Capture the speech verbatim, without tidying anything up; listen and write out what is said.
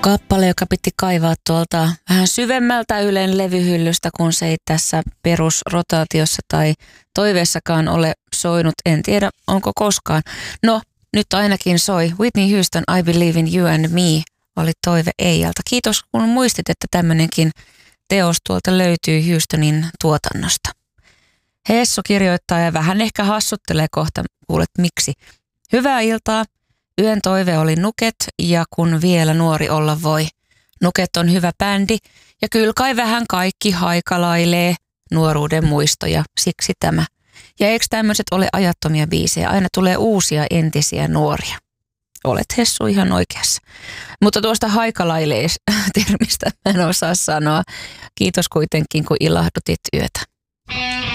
Kappale, joka piti kaivaa tuolta vähän syvemmältä Ylen levyhyllystä, kun se ei tässä perusrotaatiossa tai toiveessakaan ole soinut. En tiedä, onko koskaan. No, nyt ainakin soi. Whitney Houston, I Believe in You and Me oli toive Eijalta. Kiitos, kun muistit, että tämmöinenkin teos tuolta löytyy Houstonin tuotannosta. Heesso kirjoittaa ja vähän ehkä hassuttelee kohta, kuulet miksi. Hyvää iltaa. Yön toive oli Nuket ja kun vielä nuori olla voi. Nuket on hyvä bändi ja kyllä kai vähän kaikki haikalailee nuoruuden muistoja, siksi tämä. Ja eikö tämmöiset ole ajattomia biisejä? Aina tulee uusia entisiä nuoria. Olet Hessu ihan oikeassa. Mutta tuosta haikalailee-termistä mä en osaa sanoa. Kiitos kuitenkin kun ilahdutit yötä.